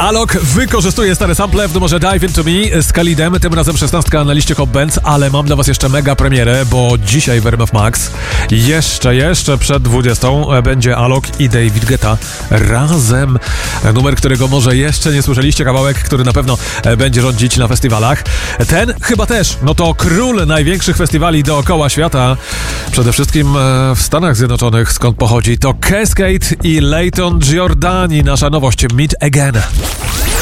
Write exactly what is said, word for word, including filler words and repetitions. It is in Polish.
Alok wykorzystuje stare sample w numerze Dive Into Me z Khalidem, tym razem szesnastka na liście Hot Bands, ale mam dla was jeszcze mega premierę, bo dzisiaj w R M F Max jeszcze, jeszcze przed dwudziestą będzie Alok i David Guetta razem. Numer, którego może jeszcze nie słyszeliście, kawałek, który na pewno będzie rządzić na festiwalach. Ten chyba też, no to król największych festiwali dookoła świata, przede wszystkim w Stanach Zjednoczonych, skąd pochodzi. To Cascade i Layton Giordani, nasza nowość Meet Again.